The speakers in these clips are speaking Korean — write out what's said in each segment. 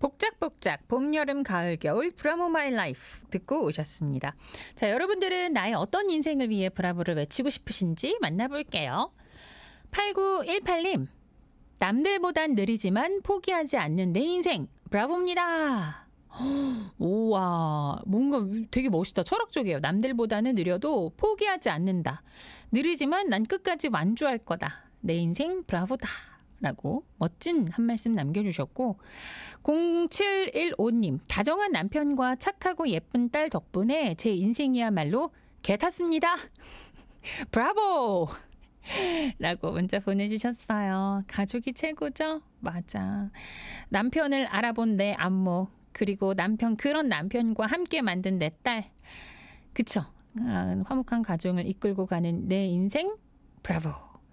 복작복작 봄, 여름, 가을, 겨울 브라보 마이 라이프 듣고 오셨습니다. 자, 여러분들은 나의 어떤 인생을 위해 브라보를 외치고 싶으신지 만나볼게요. 8918님, 남들보단 느리지만 포기하지 않는 내 인생 브라보입니다. 우와, 뭔가 되게 멋있다. 철학적이에요. 남들보다는 느려도 포기하지 않는다. 느리지만 난 끝까지 완주할 거다. 내 인생 브라보다. 라고 멋진 한 말씀 남겨주셨고, 0715님, 다정한 남편과 착하고 예쁜 딸 덕분에 제 인생이야말로 개 탔습니다. 브라보! 라고 문자 보내주셨어요. 가족이 최고죠? 맞아. 남편을 알아본 내 안모, 그리고 그런 남편과 함께 만든 내 딸. 그쵸? 화목한 가정을 이끌고 가는 내 인생 브라보.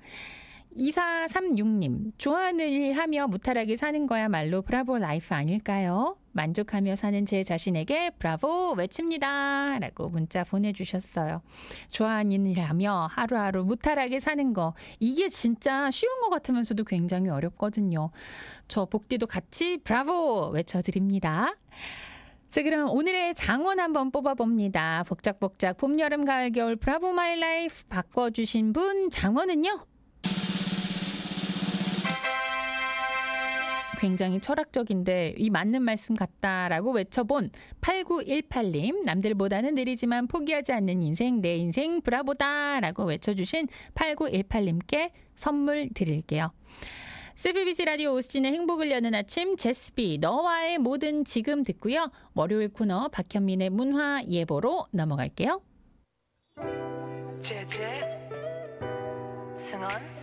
2436님, 좋아하는 일 하며 무탈하게 사는 거야말로 브라보 라이프 아닐까요? 만족하며 사는 제 자신에게 브라보 외칩니다. 라고 문자 보내주셨어요. 좋아하는 일 하며 하루하루 무탈하게 사는 거, 이게 진짜 쉬운 것 같으면서도 굉장히 어렵거든요. 저 복디도 같이 브라보 외쳐드립니다. 자, 그럼 오늘의 장원 한번 뽑아봅니다. 복작복작 봄, 여름, 가을, 겨울 브라보 마이 라이프 바꿔주신 분 장원은요? 굉장히 철학적인데 이 맞는 말씀 같다라고 외쳐본 8918님, 남들보다는 느리지만 포기하지 않는 인생, 내 인생 브라보다 라고 외쳐주신 8918님께 선물 드릴게요. CBBC 라디오 오스진의 행복을 여는 아침, 제스비 너와의 모든 지금 듣고요. 월요일 코너 박현민의 문화 예보로 넘어갈게요. 제제 승원